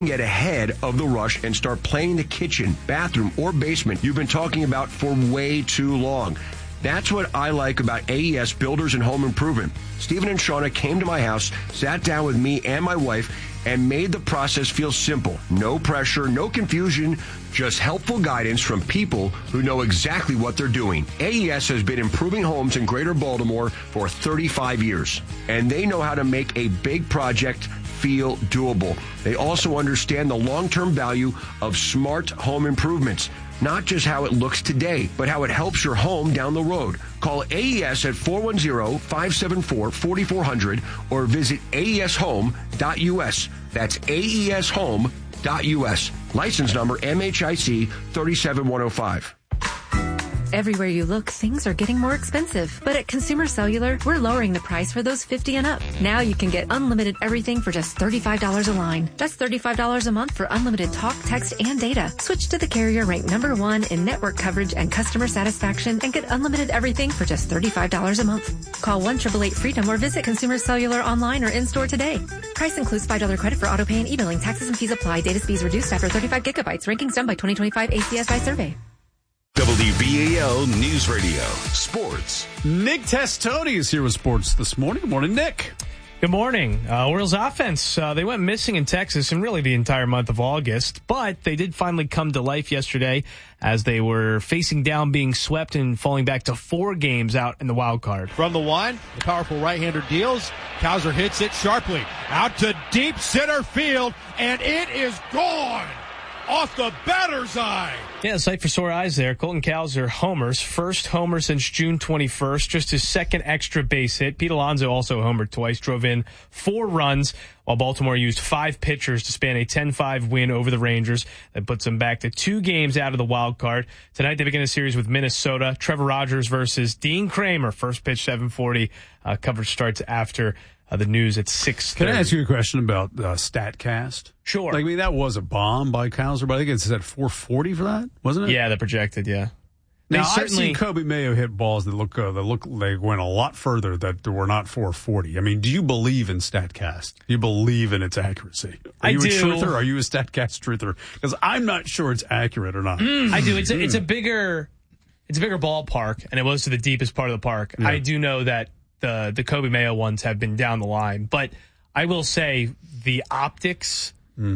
Get ahead of the rush and start playing the kitchen, bathroom, or basement you've been talking about for way too long. That's what I like about AES Builders and Home Improvement. Stephen and Shauna came to my house, sat down with me and my wife, and made the process feel simple. No pressure, no confusion, just helpful guidance from people who know exactly what they're doing. AES has been improving homes in Greater Baltimore for 35 years, and they know how to make a big project feel doable. They also understand the long-term value of smart home improvements. Not just how it looks today, but how it helps your home down the road. Call AES at 410-574-4400 or visit aeshome.us. That's aeshome.us. License number MHIC 37105. Everywhere you look, things are getting more expensive. But at Consumer Cellular, we're lowering the price for those 50 and up. Now you can get unlimited everything for just $35 a line. That's $35 a month for unlimited talk, text, and data. Switch to the carrier ranked #1 in network coverage and customer satisfaction and get unlimited everything for just $35 a month. Call 1-888-FREEDOM or visit Consumer Cellular online or in-store today. Price includes $5 credit for auto pay and e-billing. Taxes and fees apply. Data speeds reduced after 35 gigabytes. Rankings done by 2025 ACSI survey. WBAL News Radio. Sports. Nick Testoni is here with sports this morning. Good morning, Nick. Good morning. Orioles offense, they went missing in Texas and really the entire month of August, but they did finally come to life yesterday as they were facing down, being swept and falling back to 4 games out in the wild card. From the one, the powerful right-hander deals. Cowser hits it sharply out to deep center field, and it is gone off the batter's eye. Yeah, sight for sore eyes there. Colton Cowser homers. First homer since June 21st. Just his second extra base hit. Pete Alonso also homered twice. Drove in 4 runs while Baltimore used 5 pitchers to span a 10-5 win over the Rangers. That puts them back to 2 games out of the wild card. Tonight they begin a series with Minnesota. Trevor Rogers versus Dean Kramer. First pitch 7:40. Coverage starts after the news at 6:30. Can I ask you a question about StatCast? Sure. Like, I mean, that was a bomb by Cowser, but I think it's at 440 for that, wasn't it? Yeah, the projected, yeah. Now, I've seen Kobe Mayo hit balls that look they went a lot further that were not 440. I mean, do you believe in StatCast? Do you believe in its accuracy? Are you a truther? Are you a StatCast truther? Because I'm not sure it's accurate or not. I do. It's a bigger ballpark, and it was to the deepest part of the park. Yeah. I do know that the Kobe Mayo ones have been down the line, but I will say the optics.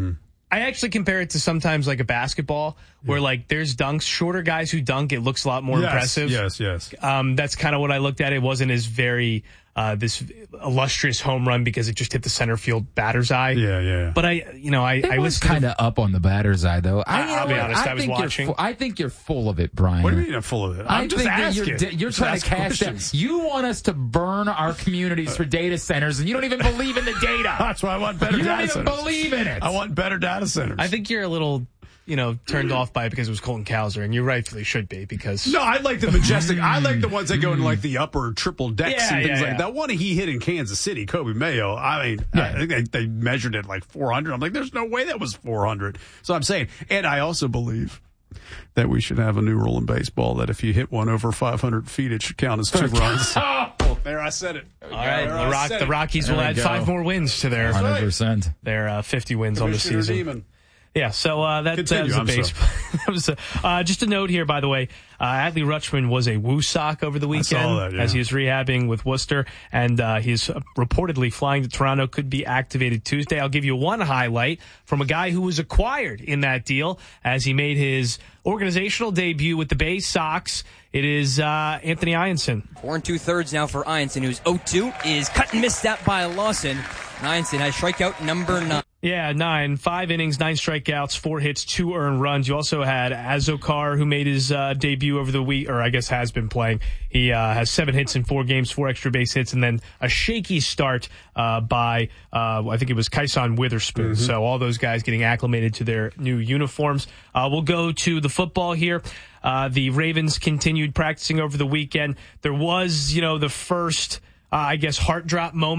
I actually compare it to sometimes like a basketball where like there's dunks, shorter guys who dunk, it looks a lot more impressive. Yes. That's kind of what I looked at. It wasn't as very this illustrious home run because it just hit the center field batter's eye. Yeah. But I was kind of up on the batter's eye though. I'll be honest. I was watching. I think you're full of it, Brian. What do you mean I'm full of it? I'm just asking. You're trying to cash out. You want us to burn our communities for data centers, and you don't even believe in the data. That's why I want better data centers. You don't even believe in it. I want better data centers. I think you're a little turned off by it because it was Colton Cowser, and you rightfully should be because... No, I like the majestic. I like the ones that go in like the upper triple decks and things like that. One he hit in Kansas City, Kobe Mayo, I mean, I think they measured it like 400. I'm like, there's no way that was 400. So I'm saying, and I also believe that we should have a new rule in baseball that if you hit one over 500 feet, it should count as 2 runs. There, I said it. All right, the Rockies will add 5 more wins to their 100%. Their 50 wins on the season. Demon. Yeah, so that was a baseball. That was just a note here, by the way. Adley Rutschman was a Woo-sock over the weekend as he is rehabbing with Worcester, and he's reportedly flying to Toronto, could be activated Tuesday. I'll give you one highlight from a guy who was acquired in that deal as he made his organizational debut with the Bay Sox. It is Anthony Ianson. 4 2/3 now for Ianson, who's 0-2, is cut and missed out by Lawson. Ianson has strikeout number 9. Yeah, 9. 5 innings, 9 strikeouts, 4 hits, 2 earned runs. You also had Azokar, who made his debut over the week, or I guess has been playing. He has 7 hits in 4 games, 4 extra base hits, and then a shaky start by, I think it was Kyson Witherspoon. Mm-hmm. So all those guys getting acclimated to their new uniforms. We'll go to the football here. The Ravens continued practicing over the weekend. There was, the first, heart drop moment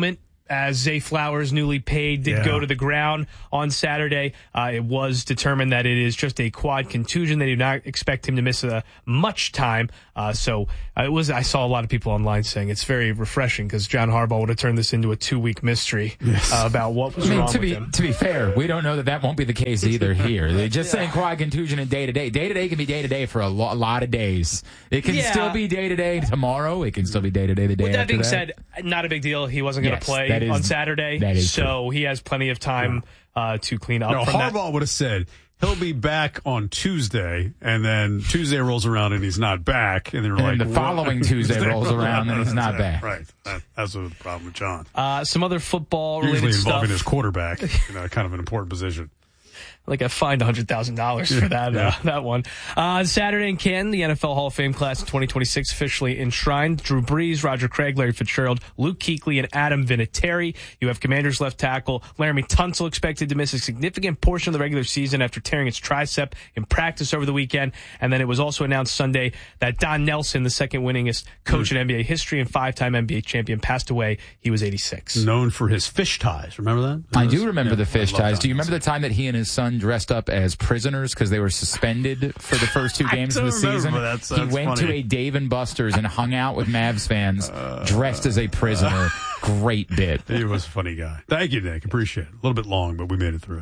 as Zay Flowers, newly paid, did go to the ground on Saturday. It was determined that it is just a quad contusion. They do not expect him to miss much time. I saw a lot of people online saying it's very refreshing because John Harbaugh would have turned this into a 2-week mystery about what was wrong with him. To be fair, we don't know that won't be the case either here. They're just saying quad contusion and day-to-day. Day-to-day can be day-to-day for a lot of days. It can still be day-to-day tomorrow. It can still be day-to-day the day after that. With that being said, not a big deal. He wasn't going to play on Saturday, so he has plenty of time to clean up. From Harbaugh would have said he'll be back on Tuesday, and then Tuesday rolls around and he's not back, and they're the following Tuesday rolls around and he's not back. Right, that's the problem with John. Some other football-related usually stuff. involving his quarterback, kind of an important position. Like I fined $100,000 for that one. Saturday in Canton, the NFL Hall of Fame class of 2026 officially enshrined. Drew Brees, Roger Craig, Larry Fitzgerald, Luke Kuechly, and Adam Vinatieri. You have Commanders left tackle Laramie Tunsil expected to miss a significant portion of the regular season after tearing his tricep in practice over the weekend. And then it was also announced Sunday that Don Nelson, the second winningest coach in NBA history and 5-time NBA champion, passed away. He was 86. Known for his fish ties. Remember that? I do remember the fish ties. Do you remember the time that he and his son dressed up as prisoners because they were suspended for the first 2 games of the season? He went to a Dave & Buster's and hung out with Mavs fans dressed as a prisoner. Great bit. He was a funny guy. Thank you, Nick. Appreciate it. A little bit long, but we made it through.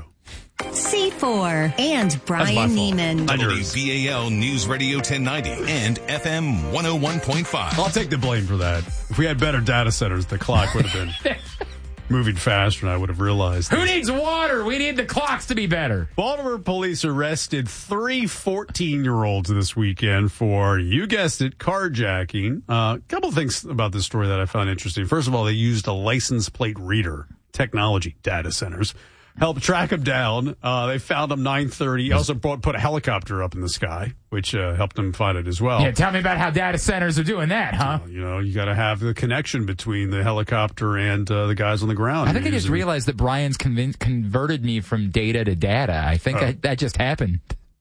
C4 and Brian Neiman. WBAL News Radio 1090 and FM 101.5. I'll take the blame for that. If we had better data centers, the clock would have been moving faster, and I would have realized. Who needs water? We need the clocks to be better. Baltimore police arrested 3 14-year-olds this weekend for, you guessed it, carjacking. A couple of things about this story that I found interesting. First of all, they used a license plate reader technology, data centers. Helped track him down. They found him 9:30. Also put a helicopter up in the sky, which helped them find it as well. Yeah, tell me about how data centers are doing that, huh? You got to have the connection between the helicopter and the guys on the ground. I think I just realized that Brian's converted me from data to data. I think that just happened.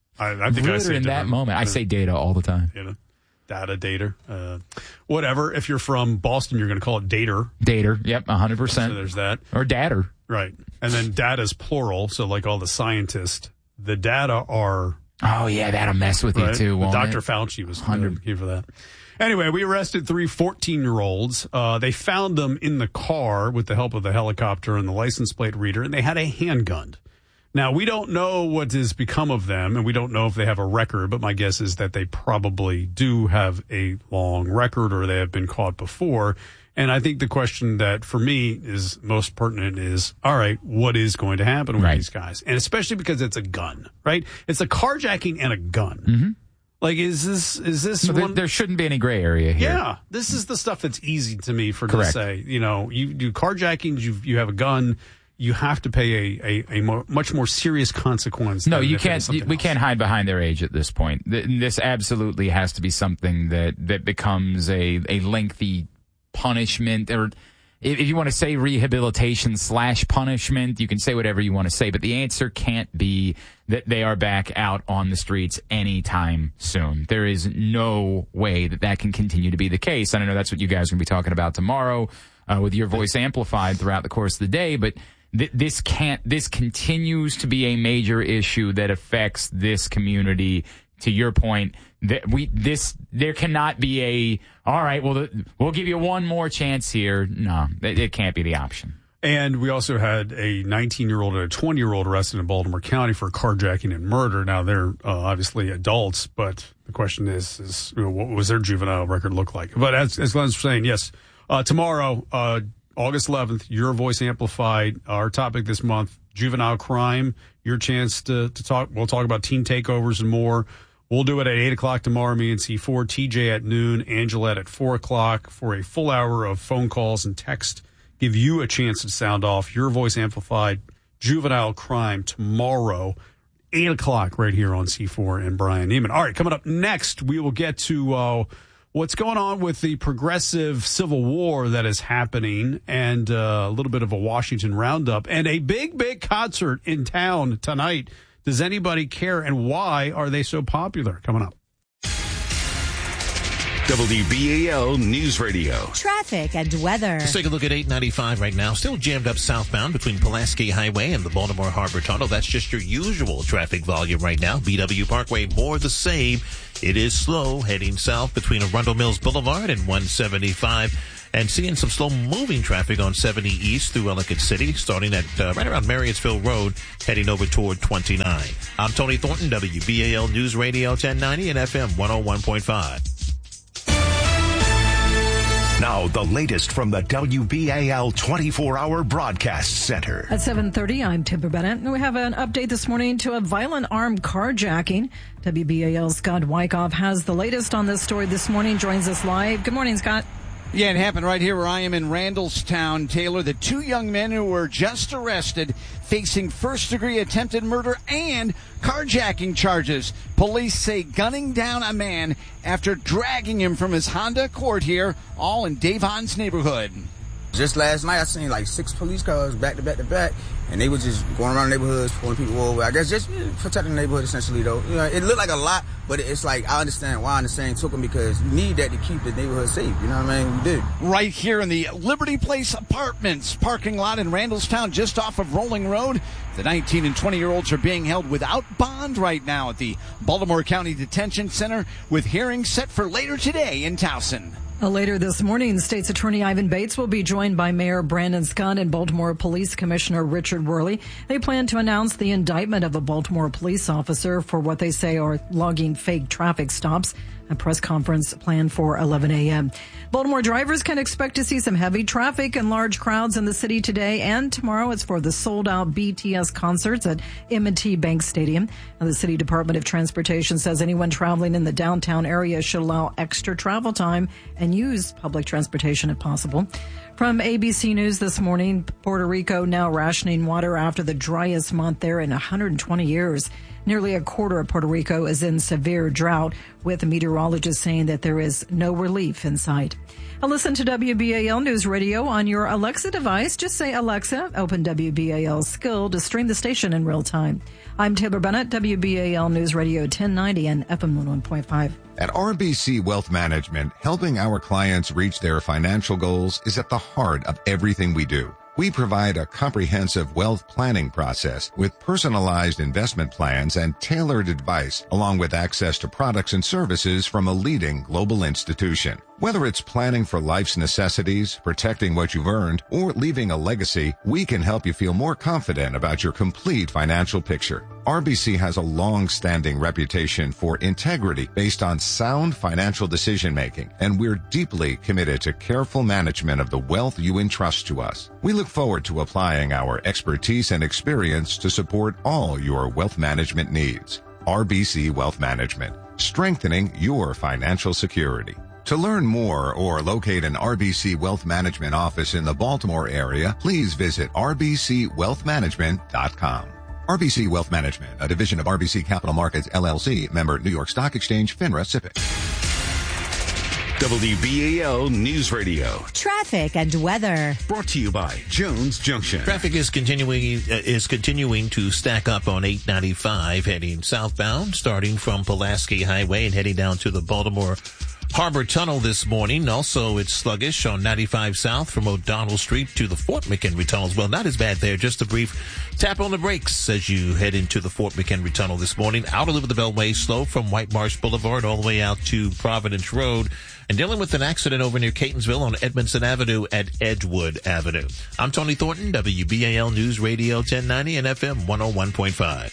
I think I say in that moment. I say data all the time. Data. Whatever. If you're from Boston, you're going to call it dater. Dater. Yep, 100%. So there's that. Or datter. Right. And then data's plural, so like all the scientists, the data are... Oh, yeah, that'll mess with you too, won't Dr. it? Fauci was here for that. Anyway, we arrested 3 14-year-olds. They found them in the car with the help of the helicopter and the license plate reader, and they had a handgun. Now, we don't know what has become of them, and we don't know if they have a record, but my guess is that they probably do have a long record or they have been caught before. And I think the question that, for me, is most pertinent is, all right, what is going to happen with these guys? And especially because it's a gun, right? It's a carjacking and a gun. Mm-hmm. Like, is this one? There shouldn't be any gray area here. Yeah, this is the stuff that's easy to me to say. You do carjackings, you have a gun, you have to pay a much more serious consequence. No, you can't. We can't hide behind their age at this point. This absolutely has to be something that becomes a lengthy punishment, or if you want to say rehabilitation / punishment, you can say whatever you want to say, but the answer can't be that they are back out on the streets anytime soon. There is no way that can continue to be the case. And I know that's what you guys are going to be talking about tomorrow with your voice amplified throughout the course of the day, but this continues to be a major issue that affects this community. To your point, there cannot be all right, well, we'll give you one more chance here. No, it can't be the option. And we also had a 19-year-old and a 20-year-old arrested in Baltimore County for carjacking and murder. Now, they're obviously adults, but the question is what was their juvenile record look like? But as Glenn's saying, yes, tomorrow, August 11th, your voice amplified. Our topic this month, juvenile crime. Your chance to talk. We'll talk about teen takeovers and more. We'll do it at 8 o'clock tomorrow, me and C4, TJ at noon, Angelette at 4 o'clock for a full hour of phone calls and text. Give you a chance to sound off your voice amplified juvenile crime tomorrow, 8 o'clock right here on C4 and Brian Neiman. All right, coming up next, we will get to what's going on with the progressive civil war that is happening and a little bit of a Washington roundup and a big concert in town tonight. Does anybody care, and why are they so popular? Coming up. WBAL News Radio. Traffic and weather. Let's take a look at 895 right now. Still jammed up southbound between Pulaski Highway and the Baltimore Harbor Tunnel. That's just your usual traffic volume right now. BW Parkway, more the same. It is slow heading south between Arundel Mills Boulevard and 175. And seeing some slow-moving traffic on 70 East through Ellicott City, starting at right around Marriottsville Road, heading over toward 29. I'm Tony Thornton, WBAL News Radio 1090 and FM 101.5. Now, the latest from the WBAL 24-hour broadcast center. At 7:30, I'm Tipper Bennett. We have an update this morning to a violent armed carjacking. WBAL's Scott Wyckoff has the latest on this story this morning, joins us live. Good morning, Scott. Yeah, it happened right here where I am in Randallstown, Taylor. The two young men who were just arrested facing first-degree attempted murder and carjacking charges. Police say gunning down a man after dragging him from his Honda Accord here, all in Davon's neighborhood. Just last night, I seen like 6 police cars back to back to back, and they were just going around neighborhoods, pulling people over. I guess just protecting the neighborhood, essentially, though. You know, it looked like a lot, but it's like I understand why in the same token, because you need that to keep the neighborhood safe. You know what I mean? We do. Right here in the Liberty Place Apartments parking lot in Randallstown, just off of Rolling Road. The 19 and 20-year-olds are being held without bond right now at the Baltimore County Detention Center, with hearings set for later today in Towson. Later this morning, State's Attorney Ivan Bates will be joined by Mayor Brandon Scott and Baltimore Police Commissioner Richard Worley. They plan to announce the indictment of a Baltimore police officer for what they say are logging fake traffic stops. A press conference planned for 11 a.m. Baltimore drivers can expect to see some heavy traffic and large crowds in the city today and tomorrow. It's for the sold-out BTS concerts at M&T Bank Stadium. Now, the City Department of Transportation says anyone traveling in the downtown area should allow extra travel time and use public transportation if possible. From ABC News this morning, Puerto Rico now rationing water after the driest month there in 120 years. Nearly a quarter of Puerto Rico is in severe drought, with meteorologists saying that there is no relief in sight. Now listen to WBAL News Radio on your Alexa device. Just say, Alexa, open WBAL Skill to stream the station in real time. I'm Taylor Bennett, WBAL News Radio 1090 and FM 101.5. At RBC Wealth Management, helping our clients reach their financial goals is at the heart of everything we do. We provide a comprehensive wealth planning process with personalized investment plans and tailored advice, along with access to products and services from a leading global institution. Whether it's planning for life's necessities, protecting what you've earned, or leaving a legacy, we can help you feel more confident about your complete financial picture. RBC has a long-standing reputation for integrity based on sound financial decision-making, and we're deeply committed to careful management of the wealth you entrust to us. We look forward to applying our expertise and experience to support all your wealth management needs. RBC Wealth Management, strengthening your financial security. To learn more or locate an RBC Wealth Management office in the Baltimore area, please visit rbcwealthmanagement.com. RBC Wealth Management, a division of RBC Capital Markets, LLC, member New York Stock Exchange, FINRA, SIPC. WBAL News Radio. Traffic and weather. Brought to you by Jones Junction. Traffic is continuing to stack up on 895 heading southbound, starting from Pulaski Highway and heading down to the Baltimore Harbor Tunnel this morning. Also, it's sluggish on 95 South from O'Donnell Street to the Fort McHenry Tunnel as well. Not as bad there. Just a brief tap on the brakes as you head into the Fort McHenry Tunnel this morning. Outer Loop of the Beltway slow from White Marsh Boulevard all the way out to Providence Road. And dealing with an accident over near Catonsville on Edmondson Avenue at Edgewood Avenue. I'm Tony Thornton, WBAL News Radio 1090 and FM 101.5.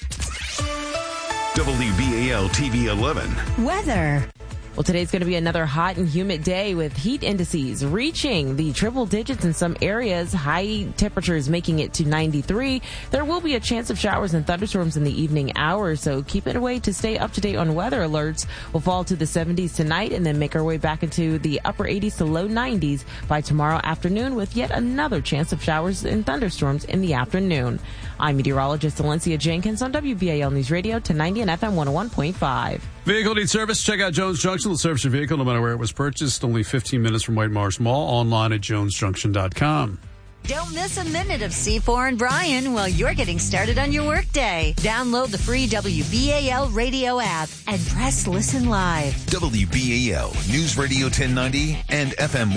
WBAL TV 11. Weather. Well, today's going to be another hot and humid day with heat indices reaching the triple digits in some areas. High temperatures making it to 93. There will be a chance of showers and thunderstorms in the evening hours, so keep it away to stay up to date on weather alerts. We'll fall to the 70s tonight and then make our way back into the upper 80s to low 90s by tomorrow afternoon, with yet another chance of showers and thunderstorms in the afternoon. I'm meteorologist Valencia Jenkins on WBAL News Radio 1090 and FM 101.5. Vehicle needs service? Check out Jones Junction. They'll service your vehicle no matter where it was purchased. Only 15 minutes from White Marsh Mall. Online at jonesjunction.com. Don't miss a minute of C4 and Brian while you're getting started on your workday. Download the free WBAL radio app and press Listen Live. WBAL News Radio 1090 and FM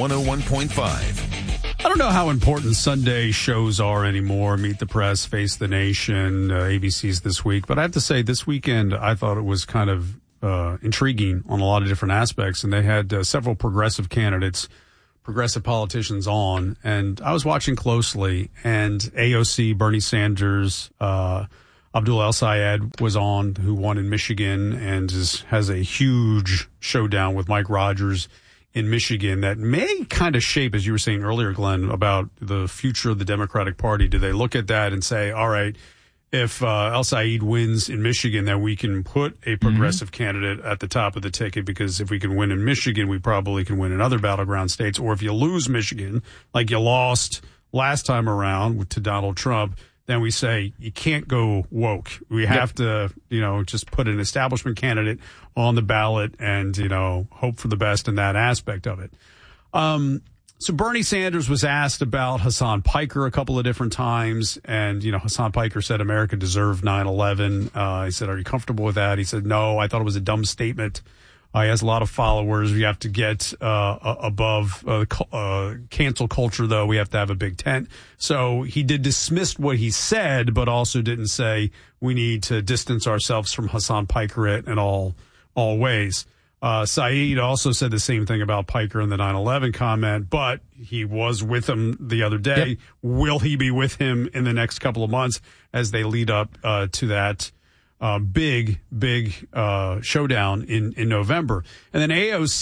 101.5. I don't know how important Sunday shows are anymore. Meet the Press, Face the Nation, ABC's This Week. But I have to say, this weekend, I thought it was kind of intriguing on a lot of different aspects. And they had several progressive candidates, progressive politicians on. And I was watching closely. And AOC, Bernie Sanders, Abdul El-Sayed was on, who won in Michigan and has a huge showdown with Mike Rogers in Michigan that may kind of shape, as you were saying earlier, Glenn, about the future of the Democratic Party. Do they look at that and say, all right, if El-Sayed wins in Michigan, then we can put a progressive candidate at the top of the ticket, because if we can win in Michigan, we probably can win in other battleground states. Or if you lose Michigan, like you lost last time around to Donald Trump, then we say you can't go woke. We have to, just put an establishment candidate on the ballot and, hope for the best in that aspect of it. So Bernie Sanders was asked about Hassan Piker a couple of different times. And, Hassan Piker said America deserved 9/11. He said, are you comfortable with that? He said, no, I thought it was a dumb statement. He has a lot of followers. We have to get above cancel culture, though. We have to have a big tent. So he did dismiss what he said, but also didn't say we need to distance ourselves from Hassan Piker in all ways. Saeed also said the same thing about Piker in the 9/11 comment, but he was with him the other day. Yep. Will he be with him in the next couple of months as they lead up to that big showdown in November? And then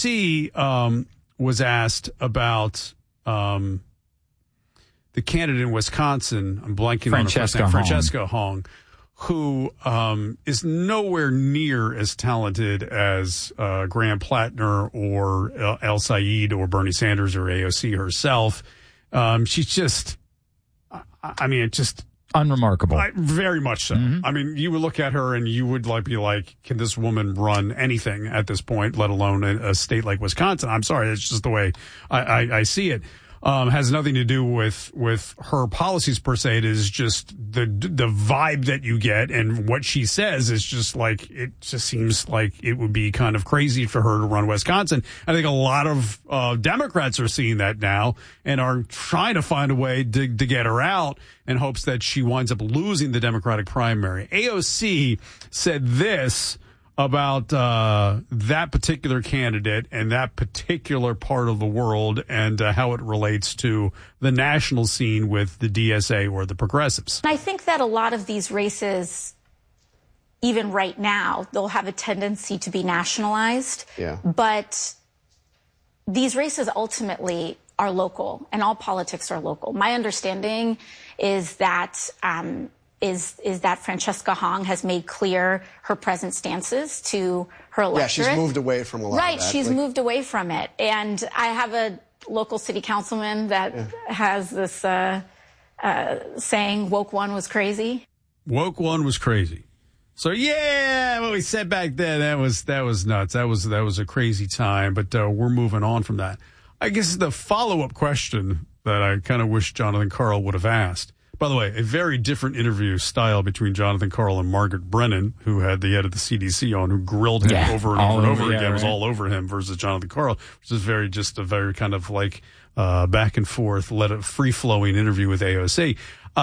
AOC was asked about the candidate in Wisconsin. I'm blanking on her first name. Francesca Hong, who is nowhere near as talented as Graham Plattner or El-Sayed or Bernie Sanders or AOC herself. She's just, it's just unremarkable. Very much so. Mm-hmm. I mean, you would look at her and you would be like, can this woman run anything at this point, let alone a state like Wisconsin? I'm sorry, that's just the way I see it. Has nothing to do with her policies per se. It is just the vibe that you get, and what she says is just like, it just seems like it would be kind of crazy for her to run Wisconsin. I think a lot of Democrats are seeing that now and are trying to find a way to get her out in hopes that she winds up losing the Democratic primary. AOC said this about that particular candidate and that particular part of the world and how it relates to the national scene with the DSA or the progressives. I think that a lot of these races, even right now, they'll have a tendency to be nationalized. Yeah. But these races ultimately are local, and all politics are local. My understanding is that that Francesca Hong has made clear her present stances to her electorate. Yeah, she's moved away from a lot of that. Right, she's moved away from it. And I have a local city councilman that has this saying, woke one was crazy. Woke one was crazy. So, what we said back then, that was nuts. That was a crazy time, but we're moving on from that. I guess the follow-up question that I kind of wish Jonathan Karl would have asked. By the way, a very different interview style between Jonathan Karl and Margaret Brennan, who had the head of the CDC on, who grilled him over and over again. It was all over him versus Jonathan Karl, which is just a very kind of like back and forth, free-flowing interview with AOC.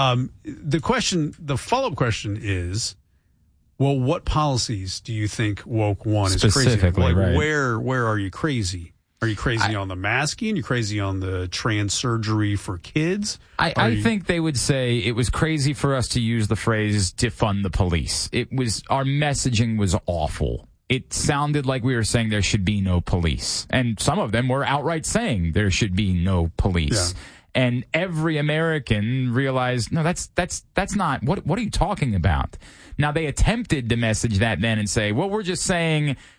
The follow-up question is, well, what policies do you think woke one is crazy? Like, right. Where are you crazy? Are you crazy on the masking? Are you crazy on the trans surgery for kids? I think they would say it was crazy for us to use the phrase defund the police. Our messaging was awful. It sounded like we were saying there should be no police. And some of them were outright saying there should be no police. Yeah. And every American realized, no, that's not, what are you talking about? Now, they attempted to message that then and say, well, we're just saying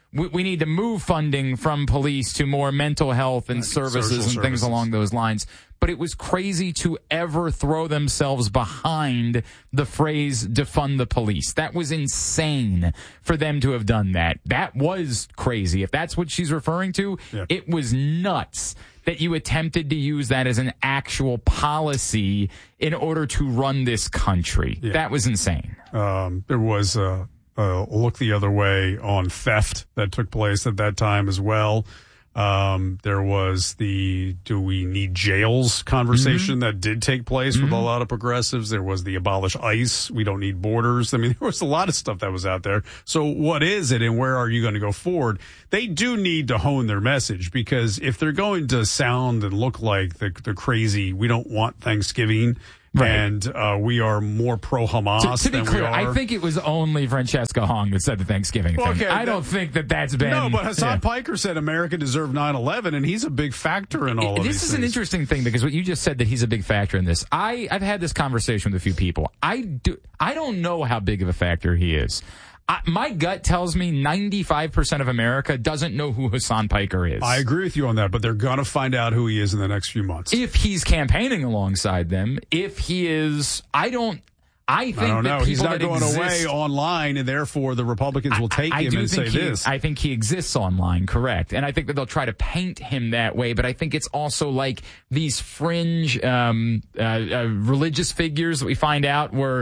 we need to move funding from police to more mental health and services and things along those lines. But it was crazy to ever throw themselves behind the phrase defund the police. That was insane for them to have done that. That was crazy. If that's what she's referring to, it was nuts that you attempted to use that as an actual policy in order to run this country. That was insane. There was a look the other way on theft that took place at that time as well. There was the do we need jails conversation that did take place with a lot of progressives. There was the abolish ICE. We don't need borders. I mean, there was a lot of stuff that was out there. So what is it and where are you going to go forward? They do need to hone their message, because if they're going to sound and look like the crazy, we don't want Thanksgiving. Right. And we are more pro-Hamas to be than clear, we are. I think it was only Francesca Hong that said the Thanksgiving thing. Okay, I don't think that's been... No, but Hassan Piker said America deserved 9/11, and he's a big factor in all of these This is things. an interesting thing, because what you just said, that he's a big factor in this. I've had this conversation with a few people. I don't know how big of a factor he is. My gut tells me 95% of America doesn't know who Hassan Piker is. I agree with you on that, but they're going to find out who he is in the next few months. If he's campaigning alongside them, if he is, I don't know. He's not going away online, and therefore the Republicans will take him and say this. I think he exists online, correct. And I think that they'll try to paint him that way, but I think it's also like these fringe religious figures that we find out were,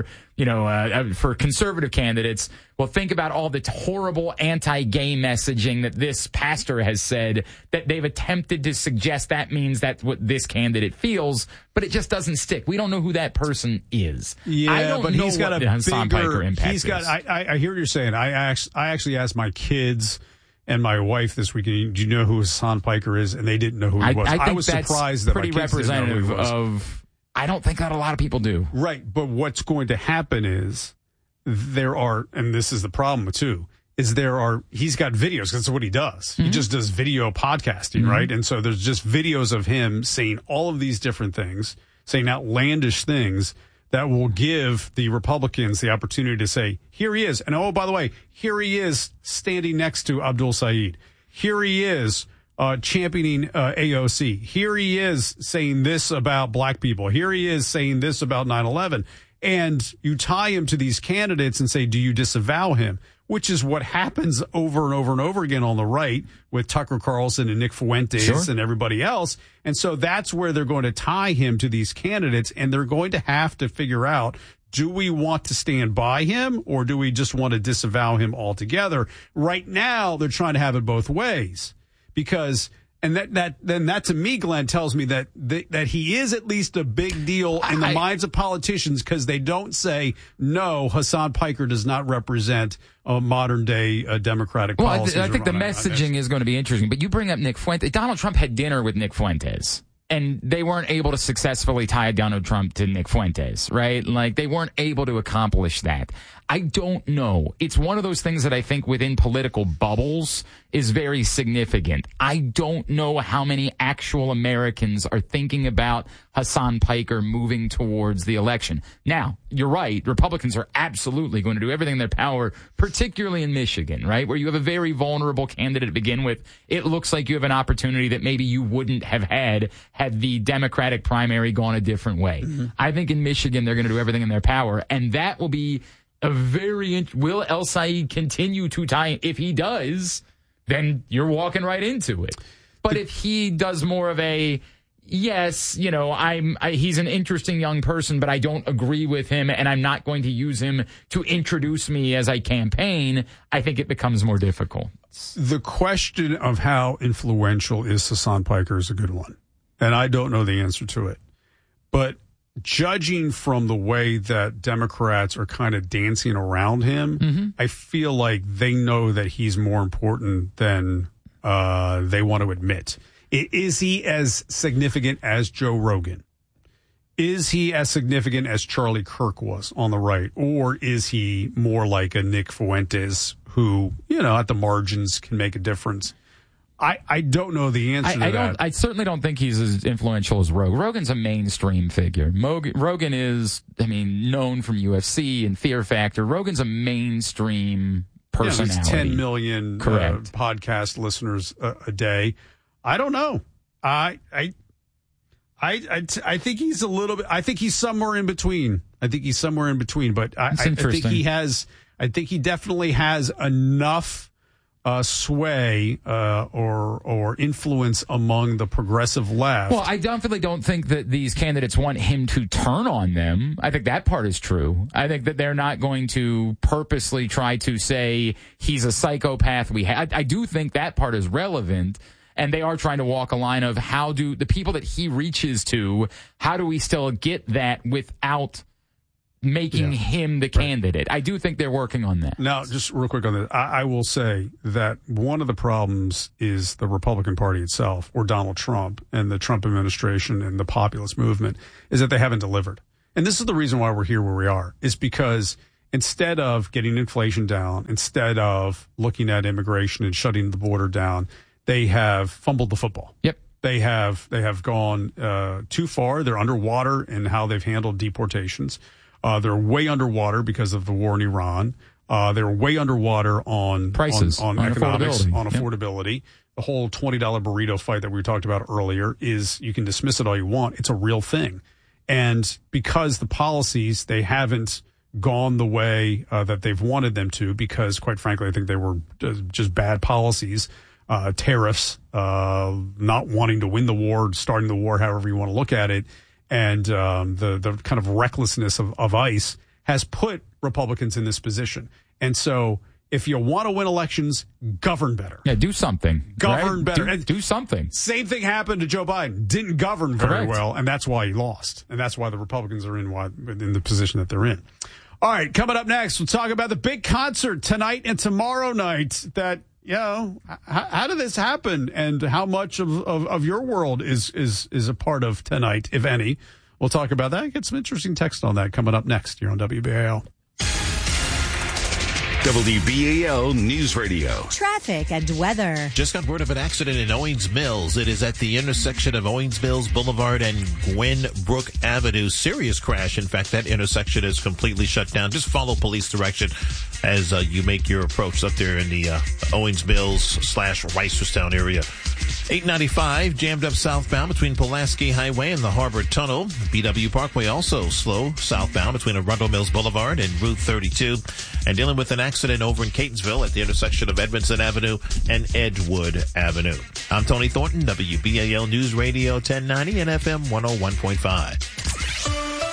for conservative candidates. Well, think about all the horrible anti-gay messaging that this pastor has said, that they've attempted to suggest that means that's what this candidate feels, but it just doesn't stick. We don't know who that person is. Yeah, I don't but know he's got what a the Hassan Piker impact is. I hear what you're saying. I actually asked my kids and my wife this weekend, do you know who Hassan Piker is? And they didn't know who he was. I was surprised that pretty my kids didn't know who he was. Representative of... I don't think that a lot of people do. Right, but what's going to happen is there are, and this is the problem too, is he's got videos. That's what he does. He just does video podcasting, right? And so there's just videos of him saying all of these different things, saying outlandish things that will give the Republicans the opportunity to say, here he is. And oh, by the way, here he is standing next to Abdul Saeed. Here he is championing AOC. Here he is saying this about black people. Here he is saying this about 9/11. And you tie him to these candidates and say, do you disavow him? Which is what happens over and over and over again on the right with Tucker Carlson and Nick Fuentes and everybody else. And so that's where they're going to tie him to these candidates, and they're going to have to figure out, do we want to stand by him or do we just want to disavow him altogether? Right now, they're trying to have it both ways, because... And that to me, Glenn, tells me that he is at least a big deal in the minds of politicians, because they don't say, no, Hassan Piker does not represent modern day Democratic policies. I think the messaging is going to be interesting. But you bring up Nick Fuentes. Donald Trump had dinner with Nick Fuentes, and they weren't able to successfully tie Donald Trump to Nick Fuentes, right? Like, they weren't able to accomplish that. I don't know. It's one of those things that I think within political bubbles is very significant. I don't know how many actual Americans are thinking about Hassan Piker moving towards the election. Now, you're right. Republicans are absolutely going to do everything in their power, particularly in Michigan, right, where you have a very vulnerable candidate to begin with. It looks like you have an opportunity that maybe you wouldn't have had the Democratic primary gone a different way. I think in Michigan they're going to do everything in their power, and that will be will El Said continue to tie? If he does, then you're walking right into it. But if he does more of a, yes, he's an interesting young person, but I don't agree with him, and I'm not going to use him to introduce me as I campaign, I think it becomes more difficult. The question of how influential is Hassan Piker is a good one, and I don't know the answer to it. But judging from the way that Democrats are kind of dancing around him, I feel like they know that he's more important than they want to admit. Is he as significant as Joe Rogan? Is he as significant as Charlie Kirk was on the right? Or is he more like a Nick Fuentes who, at the margins can make a difference? I don't know the answer to that. I certainly don't think he's as influential as Rogan. Rogan's a mainstream figure. Rogan is, known from UFC and Fear Factor. Rogan's a mainstream personality. 10 million podcast listeners a day. I don't know. I think he's a little bit. I think he's somewhere in between. But I think he definitely has enough sway or influence among the progressive left. Well, I definitely don't think that these candidates want him to turn on them. I think that part is true. I think that they're not going to purposely try to say he's a psychopath. I do think that part is relevant. And they are trying to walk a line of how do the people that he reaches to, how do we still get that without making him the candidate? I do think they're working on that. Now, just real quick on that, I will say that one of the problems is the Republican Party itself, or Donald Trump and the Trump administration and the populist movement, is that they haven't delivered. And this is the reason why we're here where we are, is because instead of getting inflation down, instead of looking at immigration and shutting the border down, they have fumbled the football. Yep. They have gone too far. They're underwater in how they've handled deportations. They're way underwater because of the war in Iran. They're way underwater on prices, on economics, on affordability. The whole $20 burrito fight that we talked about earlier is, you can dismiss it all you want. It's a real thing. And because the policies, they haven't gone the way that they've wanted them to, because quite frankly, I think they were just bad policies. Tariffs, not wanting to win the war, starting the war, however you want to look at it, and the kind of recklessness of ICE has put Republicans in this position. And so if you want to win elections, govern better. Yeah, do something. Govern better. Do something. Same thing happened to Joe Biden. Didn't govern very well, and that's why he lost. And that's why the Republicans are in the position that they're in. All right, coming up next, we'll talk about the big concert tonight and tomorrow night that, how did this happen, and how much of your world is a part of tonight, if any? We'll talk about that. Get some interesting text on that coming up next here on WBAL. WBAL News Radio. Traffic and weather. Just got word of an accident in Owings Mills. It is at the intersection of Owings Mills Boulevard and Gwenbrook Avenue. Serious crash. In fact, that intersection is completely shut down. Just follow police direction as you make your approach up there in the Owings Mills / Reisterstown area. 895 jammed up southbound between Pulaski Highway and the Harbor Tunnel. BW Parkway also slow southbound between Arundel Mills Boulevard and Route 32. And dealing with an accident over in Catonsville at the intersection of Edmondson Avenue and Edgewood Avenue. I'm Tony Thornton, WBAL News Radio 1090 and FM 101.5.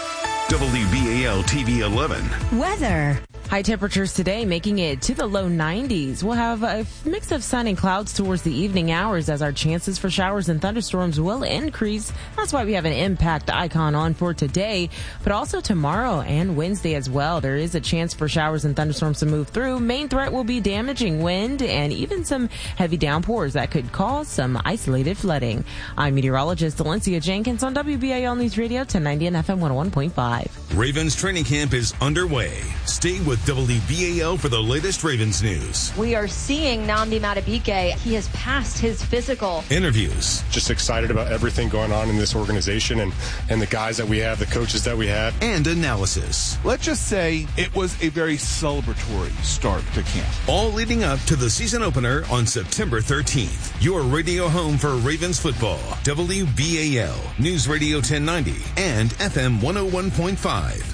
WBAL TV 11. Weather. High temperatures today making it to the low 90s. We'll have a mix of sun and clouds towards the evening hours as our chances for showers and thunderstorms will increase. That's why we have an impact icon on for today, but also tomorrow and Wednesday as well. There is a chance for showers and thunderstorms to move through. Main threat will be damaging wind and even some heavy downpours that could cause some isolated flooding. I'm meteorologist Valencia Jenkins on WBAL News Radio 1090 and FM 101.5. Ravens training camp is underway. Stay with WBAL for the latest Ravens news. We are seeing Nnamdi Madubuike. He has passed his physical. Interviews. Just excited about everything going on in this organization and the guys that we have, the coaches that we have. And analysis. Let's just say it was a very celebratory start to camp. All leading up to the season opener on September 13th. Your radio home for Ravens football. WBAL, News Radio 1090 and FM 101.5.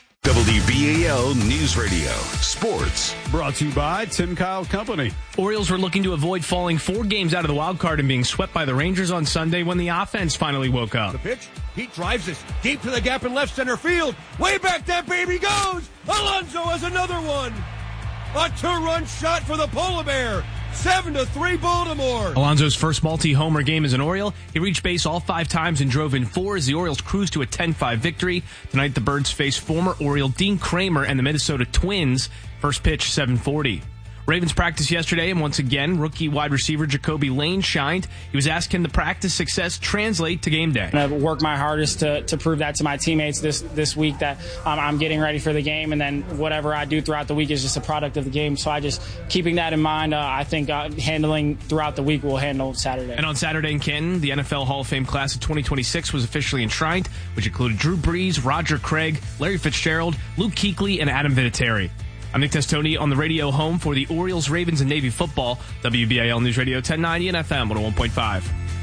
WBAL News Radio. Sports. Brought to you by Tim Kyle Company. Orioles were looking to avoid falling 4 games out of the wild card and being swept by the Rangers on Sunday when the offense finally woke up. The pitch. Pete drives this deep to the gap in left center field. Way back that baby goes. Alonso has another one. A 2-run shot for the Polar Bear. 7-3 Baltimore. Alonso's first multi-homer game as an Oriole. He reached base all 5 times and drove in 4 as the Orioles cruised to a 10-5 victory. Tonight, the Birds face former Oriole Dean Kramer and the Minnesota Twins. First pitch, 7:40. Ravens practiced yesterday, and once again, rookie wide receiver Jacoby Lane shined. He was asked, can the practice success translate to game day? I've worked my hardest to prove that to my teammates this week, that I'm getting ready for the game, and then whatever I do throughout the week is just a product of the game. So I just, keeping that in mind, I think handling throughout the week will handle Saturday. And on Saturday in Canton, the NFL Hall of Fame class of 2026 was officially enshrined, which included Drew Brees, Roger Craig, Larry Fitzgerald, Luke Kuechly, and Adam Vinatieri. I'm Nick Testoni on the radio home for the Orioles, Ravens, and Navy football. WBAL News Radio 1090 and FM 101.5.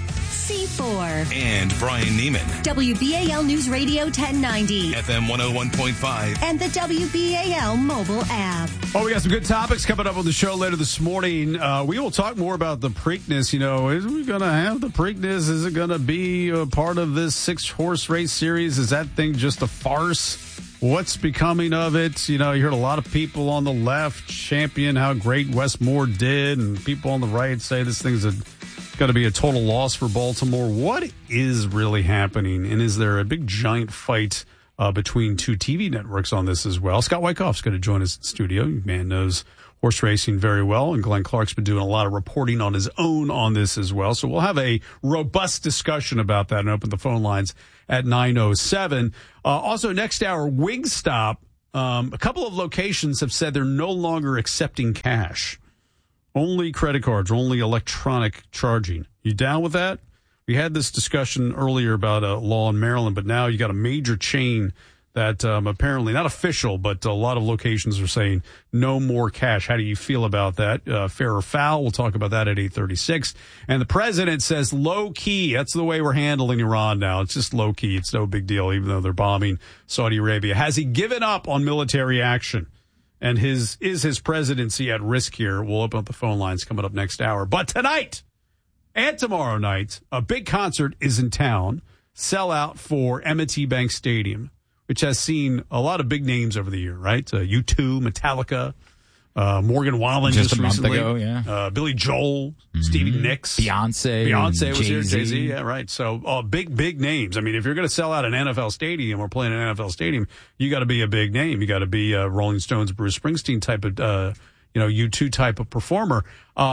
C4. And Brian Neiman. WBAL News Radio 1090. FM 101.5. And the WBAL mobile app. Oh, we got some good topics coming up on the show later this morning. We will talk more about the Preakness. Is we going to have the Preakness? Is it going to be a part of this 6-horse race series? Is that thing just a farce? What's becoming of it? You heard a lot of people on the left champion how great Wes Moore did, and people on the right say this thing's going to be a total loss for Baltimore. What is really happening, and is there a big giant fight between two TV networks on this as well? Scott Wyckoff's going to join us in the studio. Man knows horse racing very well, and Glenn Clark's been doing a lot of reporting on his own on this as well. So we'll have a robust discussion about that and open the phone lines at 9:07. Also, next hour, Wingstop. A couple of locations have said they're no longer accepting cash. Only credit cards, only electronic charging. You down with that? We had this discussion earlier about a law in Maryland, but now you got a major chain that apparently, not official, but a lot of locations are saying no more cash. How do you feel about that? Fair or foul? We'll talk about that at 8:36. And the president says low key. That's the way we're handling Iran now. It's just low key. It's no big deal, even though they're bombing Saudi Arabia. Has he given up on military action? And is his presidency at risk here? We'll open up the phone lines coming up next hour. But tonight and tomorrow night, a big concert is in town. Sellout for M&T Bank Stadium, which has seen a lot of big names over the year, right? U2, Metallica, Morgan Wallen just recently. Month ago, yeah. Billy Joel, Stevie Nicks. Beyonce was here, Jay-Z. Yeah, right. So big names. I mean, if you're going to sell out an NFL stadium or play in an NFL stadium, you got to be a big name. You got to be a Rolling Stones, Bruce Springsteen type of, U2 type of performer.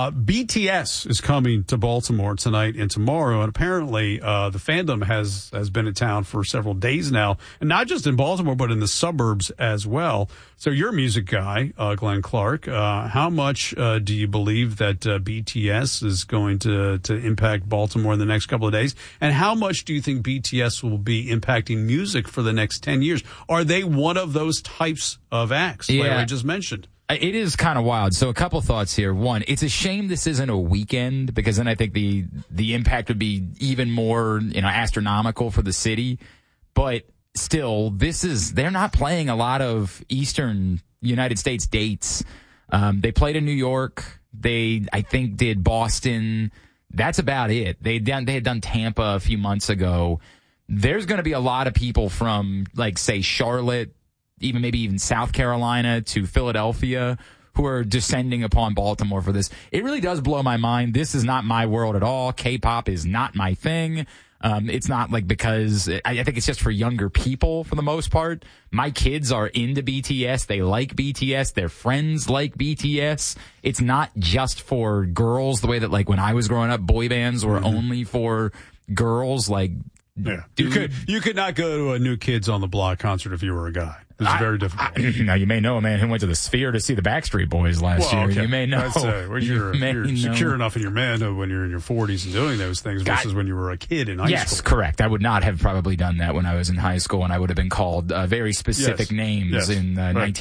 BTS is coming to Baltimore tonight and tomorrow, and apparently the fandom has been in town for several days now, and not just in Baltimore, but in the suburbs as well. So you're a music guy, Glenn Clark. How much do you believe that BTS is going to impact Baltimore in the next couple of days? And how much do you think BTS will be impacting music for the next 10 years? Are they one of those types of acts like I just mentioned? It is kind of wild. So a couple thoughts here. One, it's a shame this isn't a weekend, because then I think the impact would be even more, astronomical for the city. But still, they're not playing a lot of Eastern United States dates. They played in New York. They, I think, did Boston. That's about it. They had done Tampa a few months ago. There's going to be a lot of people from, say, Charlotte, maybe even South Carolina to Philadelphia, who are descending upon Baltimore for this. It really does blow my mind. This is not my world at all. K-pop is not my thing. It's not because I think it's just for younger people for the most part. My kids are into BTS. They like BTS. Their friends like BTS. It's not just for girls the way that when I was growing up, boy bands were only for girls. Yeah. You could not go to a New Kids on the Block concert if you were a guy. It's very difficult. Now, you may know a man who went to the Sphere to see the Backstreet Boys last year. Okay. You may know. You're secure enough in your manhood when you're in your 40s and doing those things versus when you were a kid in high school. Yes, correct. I would not have probably done that when I was in high school, and I would have been called very specific names in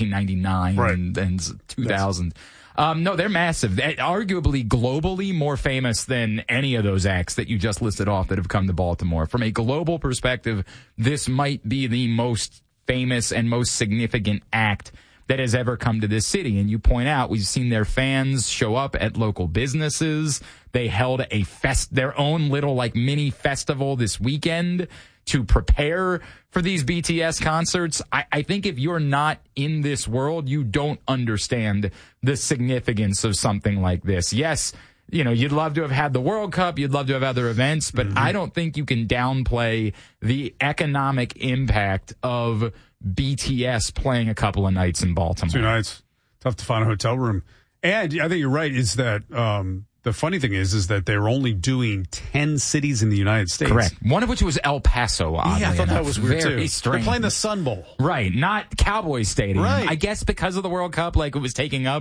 1999 and 2000. No, they're massive. Arguably, globally, more famous than any of those acts that you just listed off that have come to Baltimore. From a global perspective, this might be the most famous and most significant act that has ever come to this city. And you point out, we've seen their fans show up at local businesses. They held their own little mini festival this weekend to prepare for these BTS concerts. I think if you're not in this world, you don't understand the significance of something like this. Yes, you'd love to have had the World Cup, you'd love to have other events, but I don't think you can downplay the economic impact of BTS playing a couple of nights in Baltimore. 2 nights. Tough to find a hotel room. And I think you're right, is that the funny thing is that they're only doing 10 cities in the United States. Correct. One of which was El Paso, oddly I thought enough. That was weird, Very too. Strange. They're playing the Sun Bowl. Right, not Cowboys Stadium. Right. I guess because of the World Cup, it was taking up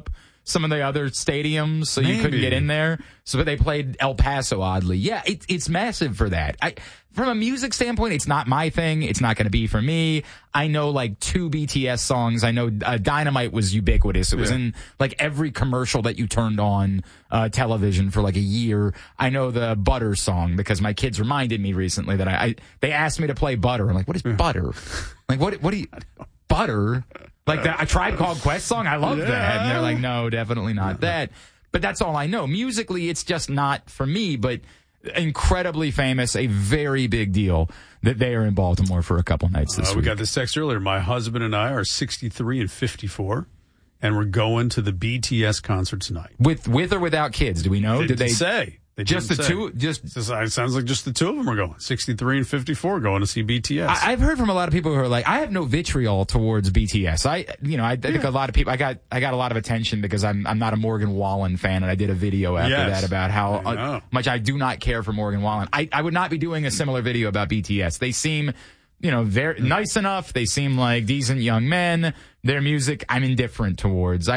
some of the other stadiums, so you couldn't get in there. So they played El Paso, oddly. Yeah, it's massive for that. From a music standpoint, it's not my thing. It's not going to be for me. I know like 2 BTS songs. I know Dynamite was ubiquitous. It was in like every commercial that you turned on television for like a year. I know the Butter song because my kids reminded me recently that they asked me to play Butter. I'm like, what is Butter? Like, what do you, Butter? Like a Tribe Called Quest song? I love that. And they're like, no, definitely not that. But that's all I know. Musically, it's just not for me, but incredibly famous, a very big deal that they are in Baltimore for a couple nights this week. We got this text earlier. My husband and I are 63 and 54, and we're going to the BTS concert tonight. With or without kids? Do we know? Did they say? Just the two? It sounds like just the two of them are going. 63 and 54 going to see BTS. I've heard from a lot of people who are like, I have no vitriol towards BTS. I think a lot of people, I got a lot of attention because I'm not a Morgan Wallen fan, and I did a video after that about how much I do not care for Morgan Wallen. I would not be doing a similar video about BTS. They seem, very nice enough. They seem like decent young men. Their music, I'm indifferent towards.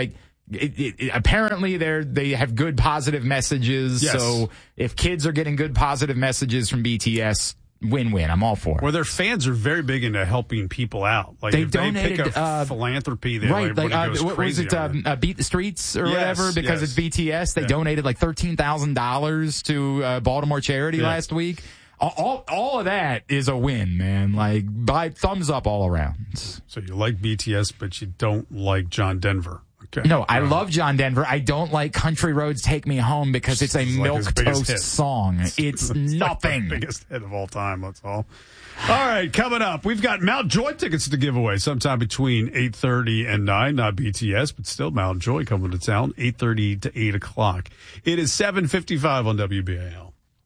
Apparently they have good positive messages. Yes. So if kids are getting good positive messages from BTS, win-win. I'm all for it. Well, their fans are very big into helping people out. Like they donated, they pick a philanthropy. Right. What was it? Beat the Streets or whatever? Because it's BTS. They donated like $13,000 to Baltimore charity last week. All of that is a win, man. Like, thumbs up all around. So you like BTS, but you don't like John Denver. Okay. No, I love John Denver. I don't like Country Roads Take Me Home because it's a milquetoast song. It's nothing. Like the biggest hit of all time, that's all. All right, coming up, we've got Mount Joy tickets to give away sometime between 8:30 and 9. Not BTS, but still Mount Joy coming to town, 8:30 to 8 o'clock. It is 7:55 on WBAL.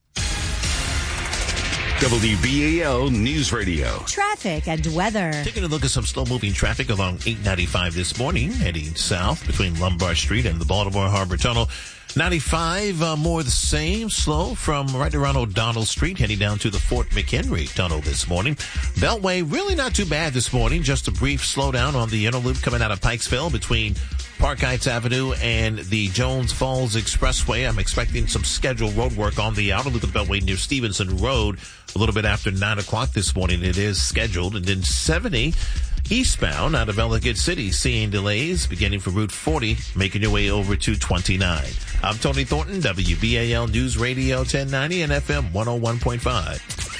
WBAL News Radio. Traffic and weather. Taking a look at some slow-moving traffic along 895 this morning, heading south between Lombard Street and the Baltimore Harbor Tunnel. 95, more the same, slow from right around O'Donnell Street, heading down to the Fort McHenry Tunnel this morning. Beltway, really not too bad this morning. Just a brief slowdown on the inner loop coming out of Pikesville between Park Heights Avenue and the Jones Falls Expressway. I'm expecting some scheduled road work on the outer loop of the Beltway near Stevenson Road a little bit after 9 o'clock this morning. It is scheduled. And then 70 eastbound out of Ellicott City, seeing delays beginning from Route 40, making your way over to 29. I'm Tony Thornton, WBAL News Radio 1090 and FM 101.5.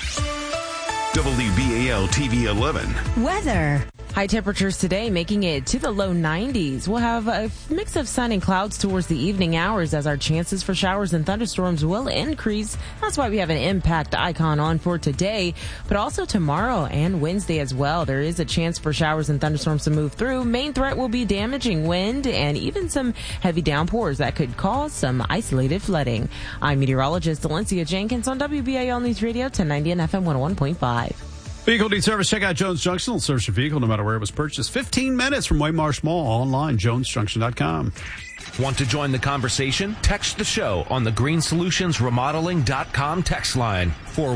WBAL TV 11. Weather. High temperatures today making it to the low 90s. We'll have a mix of sun and clouds towards the evening hours as our chances for showers and thunderstorms will increase. That's why we have an impact icon on for today, but also tomorrow and Wednesday as well. There is a chance for showers and thunderstorms to move through. Main threat will be damaging wind and even some heavy downpours that could cause some isolated flooding. I'm meteorologist Valencia Jenkins on WBAL News Radio 1090 and FM 101.5. Vehicle needs service. Check out Jones Junction. It'll service your vehicle no matter where it was purchased. 15 minutes from Waymarsh Mall. Online, jonesjunction.com. Want to join the conversation? Text the show on the GreenSolutionsRemodeling.com text line.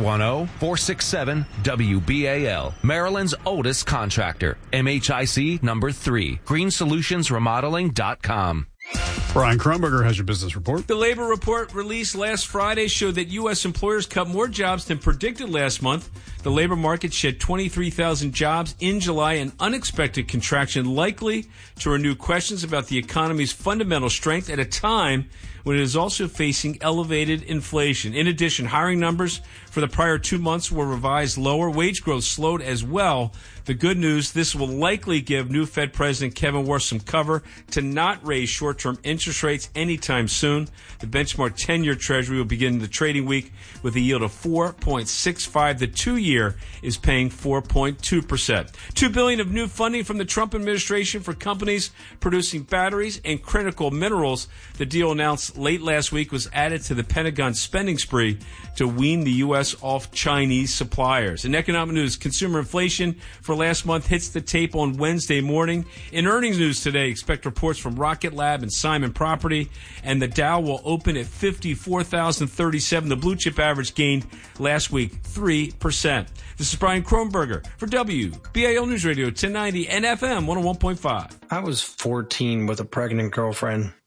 410-467-WBAL. Maryland's oldest contractor. MHIC number 3. GreenSolutionsRemodeling.com. Brian Kronberger has your business report. The labor report released last Friday showed that U.S. employers cut more jobs than predicted last month. The labor market shed 23,000 jobs in July, an unexpected contraction likely to renew questions about the economy's fundamental strength at a time when it is also facing elevated inflation. In addition, hiring numbers for the prior 2 months were revised lower. Wage growth slowed as well. The good news, this will likely give new Fed President Kevin Warsh some cover to not raise short-term interest rates anytime soon. The benchmark 10-year Treasury will begin the trading week with a yield of 4.65. The 2-year is paying 4.2%. $2 billion of new funding from the Trump administration for companies producing batteries and critical minerals. The deal announced late last week was added to the Pentagon spending spree to wean the U.S. off Chinese suppliers. In economic news, consumer inflation for last month hits the tape on Wednesday morning. In earnings news today, expect reports from Rocket Lab and Simon Property, and the Dow will open at 54,037. The blue chip average gained last week 3%. This is Brian Kronberger for WBAL News Radio 1090 and FM 101.5. I was 14 with a pregnant girlfriend.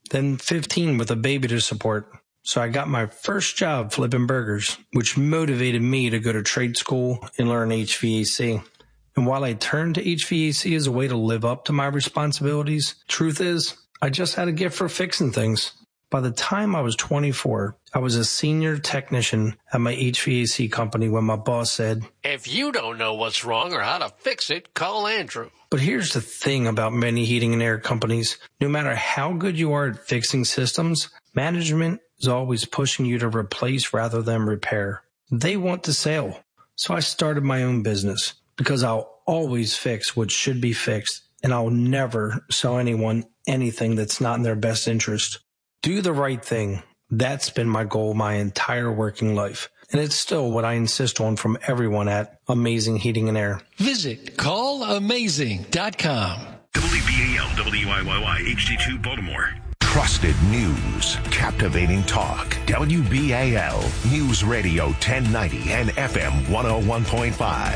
then 15 with a baby to support. So I got my first job flipping burgers, which motivated me to go to trade school and learn HVAC. And while I turned to HVAC as a way to live up to my responsibilities, truth is, I just had a gift for fixing things. By the time I was 24, I was a senior technician at my HVAC company when my boss said, "If you don't know what's wrong or how to fix it, call Andrew." But here's the thing about many heating and air companies. No matter how good you are at fixing systems, management is always pushing you to replace rather than repair. They want to sell. So I started my own business because I'll always fix what should be fixed, and I'll never sell anyone anything that's not in their best interest. Do the right thing. That's been my goal my entire working life. And it's still what I insist on from everyone at Amazing Heating and Air. Visit callamazing.com. WBAL, WIYY, HD2 Baltimore. Trusted news, captivating talk. WBAL News Radio 1090 and FM 101.5.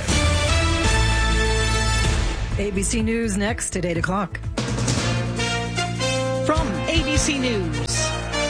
ABC News next at 8 o'clock. From ABC News,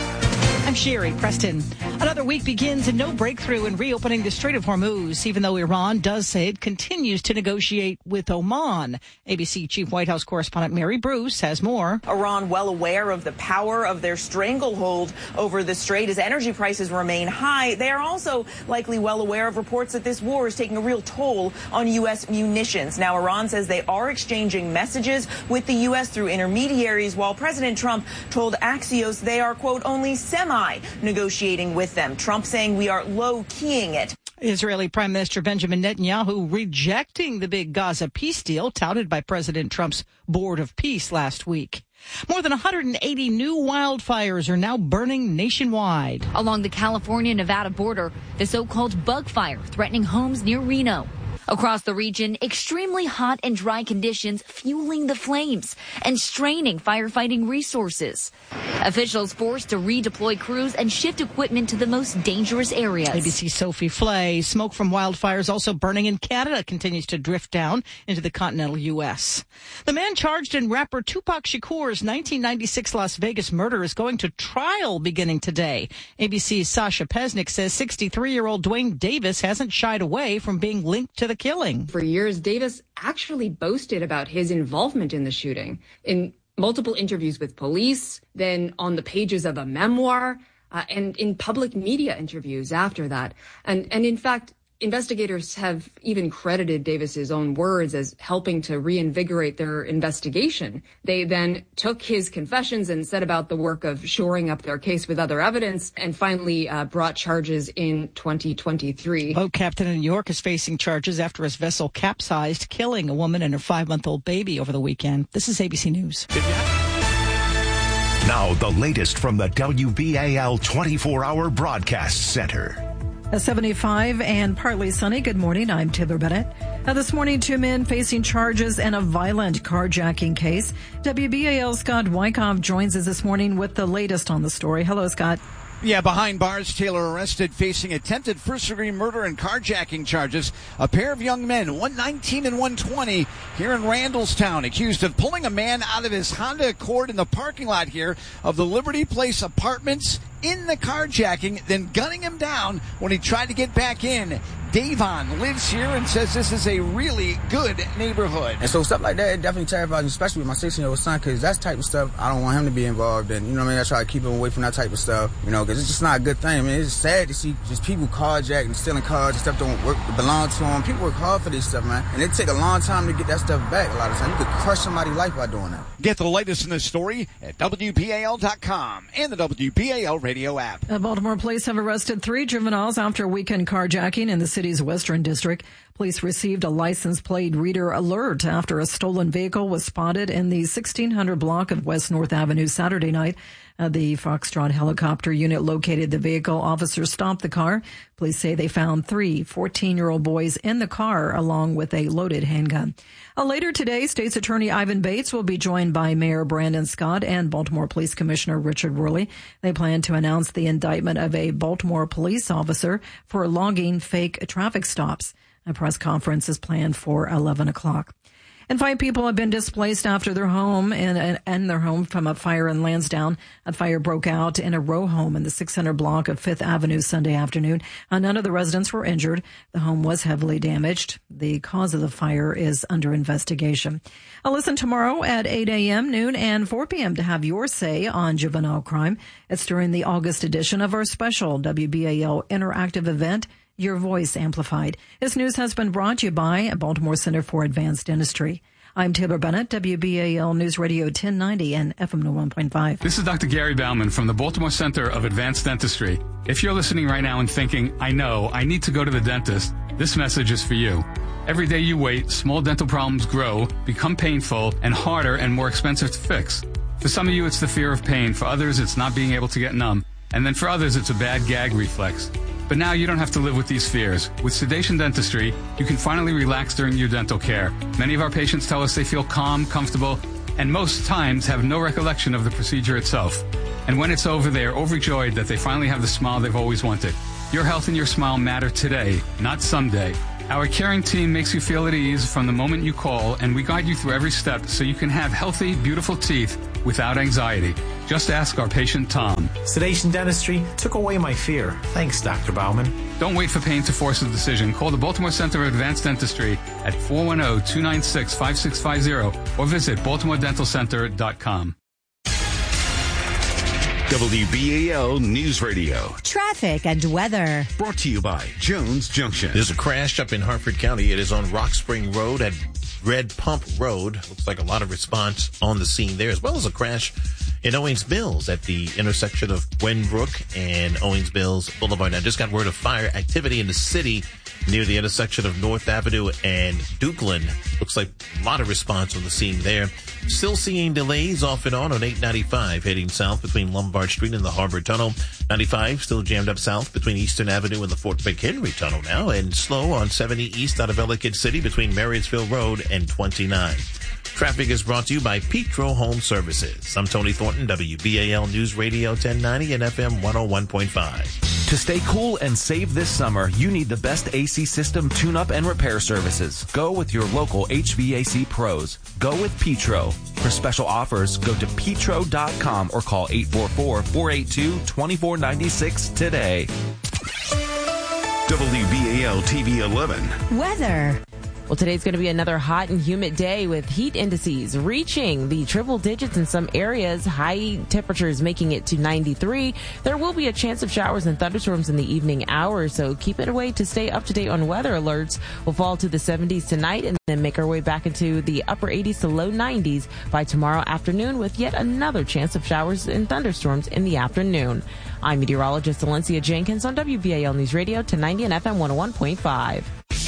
I'm Sherry Preston. Another week begins and no breakthrough in reopening the Strait of Hormuz, even though Iran does say it continues to negotiate with Oman. ABC Chief White House correspondent Mary Bruce has more. Iran well aware of the power of their stranglehold over the strait as energy prices remain high. They are also likely well aware of reports that this war is taking a real toll on U.S. munitions. Now, Iran says they are exchanging messages with the U.S. through intermediaries, while President Trump told Axios they are, quote, only semi-negotiating with them. Trump saying we are low-keying it. Israeli Prime Minister Benjamin Netanyahu rejecting the big Gaza peace deal touted by President Trump's Board of Peace last week. More than 180 new wildfires are now burning nationwide. Along the California-Nevada border, the so-called bug fire threatening homes near Reno. Across the region, extremely hot and dry conditions fueling the flames and straining firefighting resources. Officials forced to redeploy crews and shift equipment to the most dangerous areas. ABC's Sophie Flay. Smoke from wildfires also burning in Canada continues to drift down into the continental U.S. The man charged in rapper Tupac Shakur's 1996 Las Vegas murder is going to trial beginning today. ABC's Sasha Pesnick says 63-year-old Dwayne Davis hasn't shied away from being linked to the killing. For years, Davis actually boasted about his involvement in the shooting in multiple interviews with police, then on the pages of a memoir, and in public media interviews after that. And in fact, investigators have even credited Davis's own words as helping to reinvigorate their investigation. They then took his confessions and set about the work of shoring up their case with other evidence and finally brought charges in 2023. Boat captain in New York is facing charges after his vessel capsized, killing a woman and her 5-month-old baby over the weekend. This is ABC News. Now the latest from the WBAL 24-hour broadcast center. A 75 and partly sunny. Good morning. I'm Taylor Bennett. This morning, 2 men facing charges in a violent carjacking case. WBAL's Scott Wyckoff joins us this morning with the latest on the story. Hello, Scott. Yeah, behind bars, Taylor arrested facing attempted first-degree murder and carjacking charges. A pair of young men, 119 and 120, here in Randallstown, accused of pulling a man out of his Honda Accord in the parking lot here of the Liberty Place Apartments in the carjacking, then gunning him down when he tried to get back in. Davon lives here and says this is a really good neighborhood. And so stuff like that, it definitely terrifies me, especially with my 16-year-old son, because that's the type of stuff I don't want him to be involved in. You know what I mean? I try to keep him away from that type of stuff, you know, because it's just not a good thing. I mean, it's sad to see just people carjacking and stealing cars and stuff don't belong to them. People work hard for this stuff, man, and it take a long time to get that stuff back a lot of times. You could crush somebody's life by doing that. Get the latest in this story at WBAL.com and the WBAL radio app. Baltimore police have arrested 3 juveniles after a weekend carjacking in the city's Western District. Police received a license plate reader alert after a stolen vehicle was spotted in the 1600 block of West North Avenue Saturday night. The Foxtrot helicopter unit located the vehicle. Officers stopped the car. Police say they found 3 14-year-old boys in the car along with a loaded handgun. Later today, State's Attorney Ivan Bates will be joined by Mayor Brandon Scott and Baltimore Police Commissioner Richard Worley. They plan to announce the indictment of a Baltimore police officer for logging fake traffic stops. A press conference is planned for 11 o'clock. And 5 people have been displaced after their home and their home from a fire in Lansdowne. A fire broke out in a row home in the 600 block of 5th Avenue Sunday afternoon. None of the residents were injured. The home was heavily damaged. The cause of the fire is under investigation. I'll listen tomorrow at 8 a.m., noon, and 4 p.m. to have your say on juvenile crime. It's during the August edition of our special WBAL interactive event, Your Voice Amplified. This news has been brought to you by Baltimore Center for Advanced Dentistry. I'm Taylor Bennett, WBAL News Radio 1090 and FM 101.5. This is Dr. Gary Bauman from the Baltimore Center of Advanced Dentistry. If you're listening right now and thinking, I know, I need to go to the dentist, this message is for you. Every day you wait, small dental problems grow, become painful, and harder and more expensive to fix. For some of you, it's the fear of pain. For others, it's not being able to get numb. And then for others, it's a bad gag reflex. But now you don't have to live with these fears. With Sedation Dentistry, you can finally relax during your dental care. Many of our patients tell us they feel calm, comfortable, and most times have no recollection of the procedure itself. And when it's over, they are overjoyed that they finally have the smile they've always wanted. Your health and your smile matter today, not someday. Our caring team makes you feel at ease from the moment you call, and we guide you through every step so you can have healthy, beautiful teeth without anxiety. Just ask our patient Tom. Sedation Dentistry took away my fear. Thanks, Dr. Bauman. Don't wait for pain to force a decision. Call the Baltimore Center of Advanced Dentistry at 410-296-5650 or visit baltimoredentalcenter.com. WBAL News Radio. Traffic and weather. Brought to you by Jones Junction. There's a crash up in Hartford County. It is on Rock Spring Road at Red Pump Road. Looks like a lot of response on the scene there, as well as a crash in Owings Mills at the intersection of Gwenbrook and Owings Mills Boulevard. Now, just got word of fire activity in the city near the intersection of North Avenue and Dukeland. Looks like a lot of response on the scene there. Still seeing delays off and on 895 heading south between Lombard Street and the Harbor Tunnel. 95 still jammed up south between Eastern Avenue and the Fort McHenry Tunnel now, and slow on 70 east out of Ellicott City between Marysville Road and 29. Traffic is brought to you by Petro Home Services. I'm Tony Thornton, WBAL News Radio 1090 and FM 101.5. To stay cool and save this summer, you need the best AC system tune-up and repair services. Go with your local HVAC pros. Go with Petro. For special offers, go to petro.com or call 844-482-2496 today. WBAL TV 11. Weather. Well, today's going to be another hot and humid day with heat indices reaching the triple digits in some areas. High temperatures making it to 93. There will be a chance of showers and thunderstorms in the evening hours, so keep it away to stay up to date on weather alerts. We'll fall to the 70s tonight and then make our way back into the upper 80s to low 90s by tomorrow afternoon with yet another chance of showers and thunderstorms in the afternoon. I'm meteorologist Valencia Jenkins on WBAL News Radio 1090 and FM 101.5.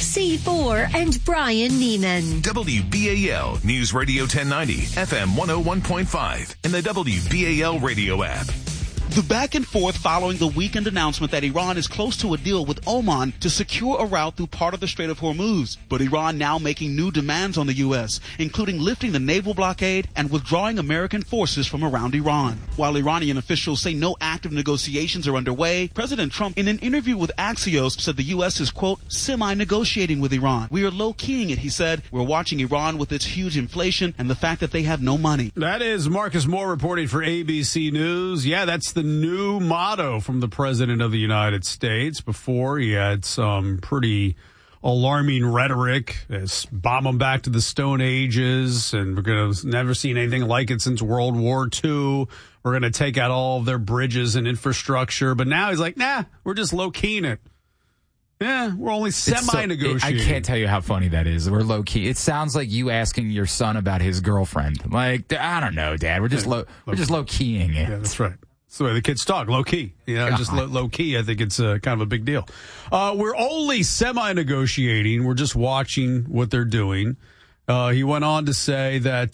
C4 and Brian Neiman. WBAL News Radio 1090, FM 101.5, and the WBAL radio app. The back and forth following the weekend announcement that Iran is close to a deal with Oman to secure a route through part of the Strait of Hormuz. But Iran now making new demands on the U.S., including lifting the naval blockade and withdrawing American forces from around Iran. While Iranian officials say no active negotiations are underway, President Trump, in an interview with Axios, said the U.S. is, quote, semi-negotiating with Iran. We are low-keying it, he said. We're watching Iran with its huge inflation and the fact that they have no money. That is Marcus Moore reporting for ABC News. Yeah, that's the new motto from the President of the United States. Before, he had some pretty alarming rhetoric. Bomb them back to the Stone Ages, and we're going to never seen anything like it since World War II. We're going to take out all of their bridges and infrastructure. But now he's like, nah, we're just low-keying it. Yeah, we're only semi-negotiating. I can't tell you how funny that is. We're low-key. It sounds like you asking your son about his girlfriend. Like, I don't know, Dad. We're just low-keying it. Yeah, that's right. That's the way the kids talk, low-key. You know, just low-key, I think it's kind of a big deal. We're only semi-negotiating. We're just watching what they're doing. He went on to say that,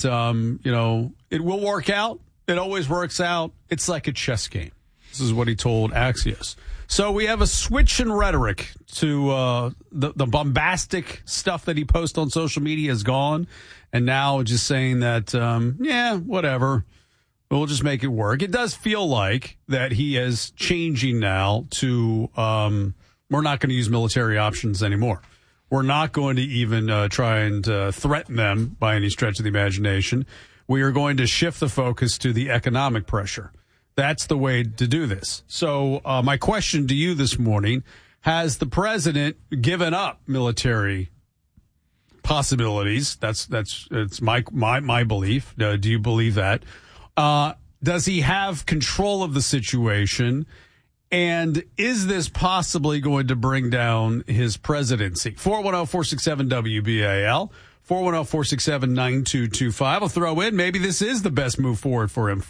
it will work out. It always works out. It's like a chess game. This is what he told Axios. So we have a switch in rhetoric to the bombastic stuff that he posts on social media is gone. And now just saying that, whatever. We'll just make it work. It does feel like that he is changing now to we're not going to use military options anymore. We're not going to even try and threaten them by any stretch of the imagination. We are going to shift the focus to the economic pressure. That's the way to do this. So my question to you this morning, has the president given up military possibilities? It's my belief. Do you believe that? Does he have control of the situation? And is this possibly going to bring down his presidency? 410-467-WBAL. 410-467-9225. I'll throw in, maybe this is the best move forward for him.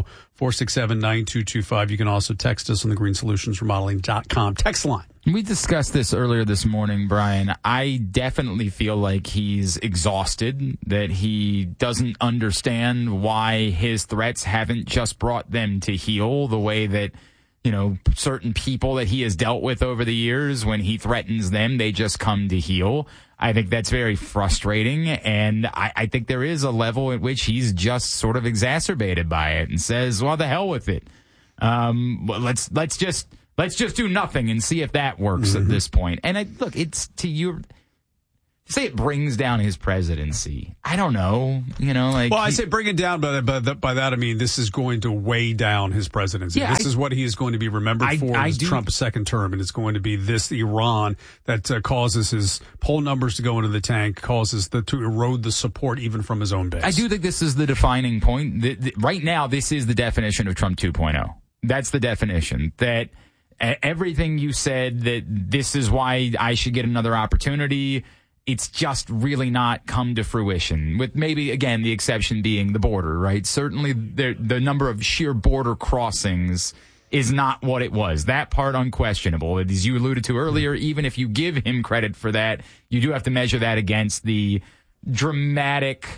410-467-9225. You can also text us on the greensolutionsremodeling.com text line. We discussed this earlier this morning, Brian. I definitely feel like he's exhausted, that he doesn't understand why his threats haven't just brought them to heel the way that, you know, certain people that he has dealt with over the years, when he threatens them, they just come to heel. I think that's very frustrating, and I think there is a level at which he's just sort of exacerbated by it and says, well, the hell with it. Let's just do nothing and see if that works at this point. And look, it's to you. Say it brings down his presidency. I don't know. You know, like. Well, I say bring it down, but by that I mean this is going to weigh down his presidency. Yeah, this is what he is going to be remembered for as Trump's second term, and it's going to be this Iran that causes his poll numbers to go into the tank, causes to erode the support even from his own base. I do think this is the defining point. Right now, this is the definition of Trump 2.0. That's the definition. That everything you said, that this is why I should get another opportunity, it's just really not come to fruition, with maybe, again, the exception being the border, right? Certainly the number of sheer border crossings is not what it was. That part unquestionable. As you alluded to earlier, even if you give him credit for that, you do have to measure that against the dramatic,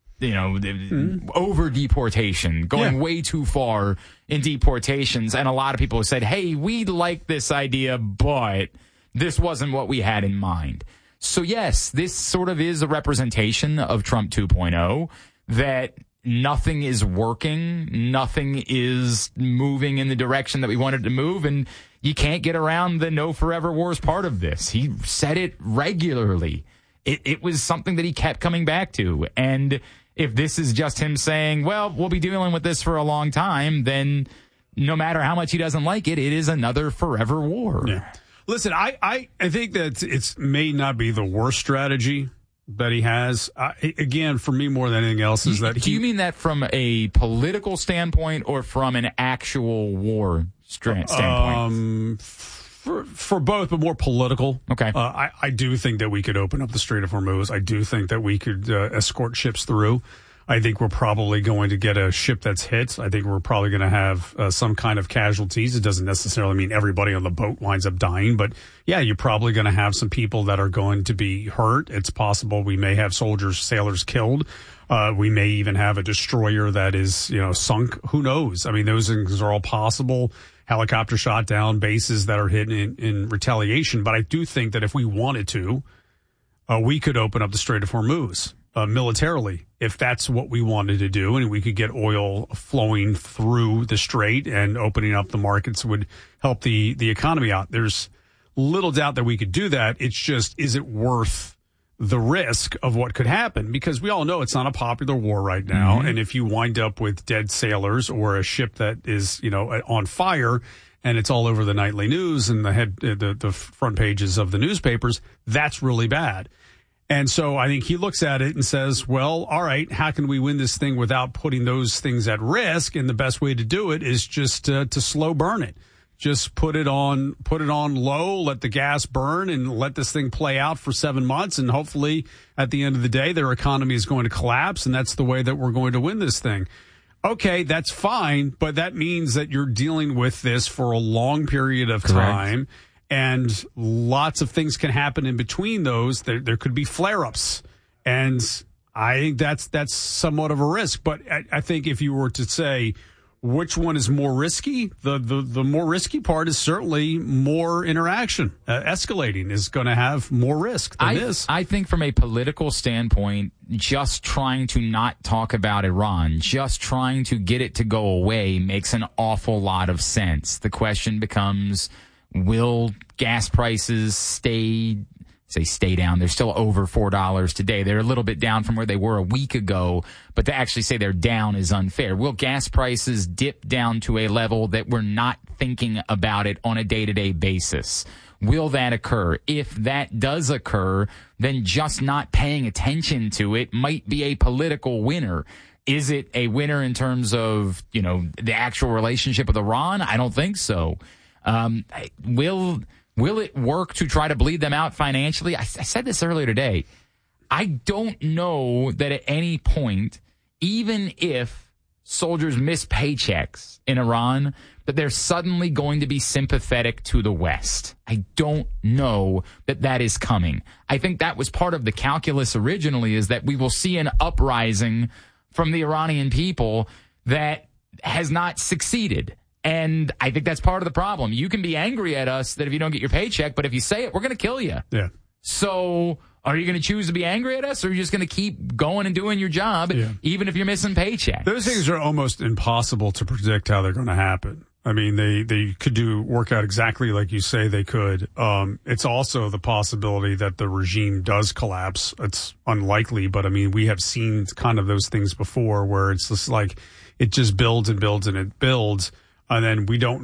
over deportation, going way too far in deportations. And a lot of people have said, hey, we like this idea, but this wasn't what we had in mind. So, yes, this sort of is a representation of Trump 2.0, that nothing is working, nothing is moving in the direction that we wanted to move, and you can't get around the no forever wars part of this. He said it regularly. It was something that he kept coming back to. And if this is just him saying, well, we'll be dealing with this for a long time, then no matter how much he doesn't like it, it is another forever war. Yeah. Listen, I think that it may not be the worst strategy that he has. Again, for me, more than anything else, is that do you mean that from a political standpoint or from an actual war standpoint? For both, but more political. Okay. I do think that we could open up the Strait of Hormuz. I do think that we could escort ships through. I think we're probably going to get a ship that's hit. I think we're probably going to have some kind of casualties. It doesn't necessarily mean everybody on the boat winds up dying, but yeah, you're probably going to have some people that are going to be hurt. It's possible we may have sailors killed. We may even have a destroyer that is, sunk. Who knows? I mean, those things are all possible. Helicopter shot down, bases that are hit in retaliation. But I do think that if we wanted to, we could open up the Strait of Hormuz. Militarily, if that's what we wanted to do, and we could get oil flowing through the strait and opening up the markets would help the economy out. There's little doubt that we could do that. It's just, is it worth the risk of what could happen? Because we all know it's not a popular war right now. Mm-hmm. And if you wind up with dead sailors or a ship that is, on fire, and it's all over the nightly news and the front pages of the newspapers, that's really bad. And so I think he looks at it and says, well, all right, how can we win this thing without putting those things at risk? And the best way to do it is just to slow burn it. Just put it on low, let the gas burn, and let this thing play out for 7 months. And hopefully at the end of the day, their economy is going to collapse. And that's the way that we're going to win this thing. Okay, that's fine. But that means that you're dealing with this for a long period of time. And lots of things can happen in between those. There could be flare-ups. And I think that's somewhat of a risk. But I think if you were to say which one is more risky, the more risky part is certainly more interaction. Escalating is going to have more risk than this. I think from a political standpoint, just trying to not talk about Iran, just trying to get it to go away makes an awful lot of sense. The question becomes, will gas prices stay say stay down. They're still over $4 today. They're a little bit down from where they were a week ago, but to actually say they're down is unfair. Will gas prices dip down to a level that we're not thinking about it on a day-to-day basis? Will that occur? If that does occur, then just not paying attention to it might be a political winner. Is it a winner in terms of, the actual relationship with Iran? I don't think so. Will it work to try to bleed them out financially? I said this earlier today. I don't know that at any point, even if soldiers miss paychecks in Iran, that they're suddenly going to be sympathetic to the West. I don't know that is coming. I think that was part of the calculus originally, is that we will see an uprising from the Iranian people that has not succeeded. And I think that's part of the problem. You can be angry at us that if you don't get your paycheck, but if you say it, we're going to kill you. Yeah. So are you going to choose to be angry at us, or are you just going to keep going and doing your job, even if you're missing paychecks? Those things are almost impossible to predict how they're going to happen. I mean, they could work out exactly like you say they could. It's also the possibility that the regime does collapse. It's unlikely, but I mean, we have seen kind of those things before where it's just like it just builds and builds and it builds. And then we don't